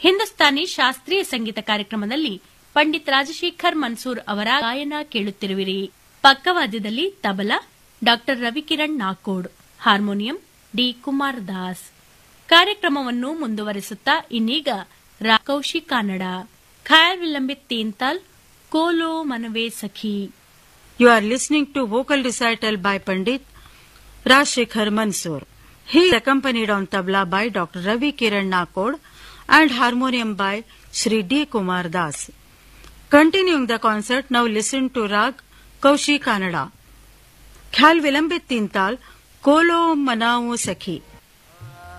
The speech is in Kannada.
ಹಿಂದೂಸ್ತಾನಿ ಶಾಸ್ತ್ರೀಯ ಸಂಗೀತ ಕಾರ್ಯಕ್ರಮದಲ್ಲಿ ಪಂಡಿತ್ ರಾಜಶೇಖರ್ ಮನ್ಸೂರ್ ಅವರ ಗಾಯನ ಕೇಳುತ್ತಿರುವಿರಿ. ಪಕ್ಕವಾದ್ಯದಲ್ಲಿ ತಬಲಾ ಡಾ ರವಿಕಿರಣ್ ನಾಕೋಡ್, ಹಾರ್ಮೋನಿಯಂ ಡಿ ಕುಮಾರ್ ದಾಸ್. ಕಾರ್ಯಕ್ರಮವನ್ನು ಮುಂದುವರಿಸುತ್ತಾ ಇನ್ನೀಗ Cauchy Kannada khayal vilambit ತೀನ್ತಾಲ್ ಕೋಲೋ Manave Sakhi. You are listening to vocal recital by Pandit Rajshekhar Mansoor. He is accompanied on tabla by Dr. Ravi Kiran Nakod and harmonium by Shri D. Kumar Das. Continuing the concert, now listen to Rag Kaushi Kannada. Khyal Vilambit Tintal, Kolo Manao Sakhi.